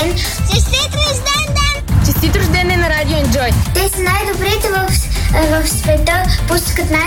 ден! Честит рожден ден! Честит рожден ден на Радио Enjoy! Те са най-добрите в света, пускат